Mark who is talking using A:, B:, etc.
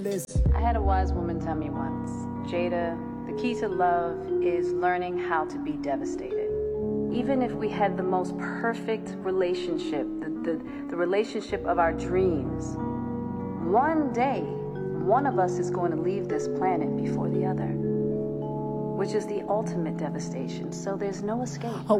A: I had a wise woman tell me once, Jada, the key to love is learning how to be devastated. Even if we had the most perfect relationship, the relationship of our dreams, one day, one of us is going to leave this planet before the other, which is the ultimate devastation. So there's no escape.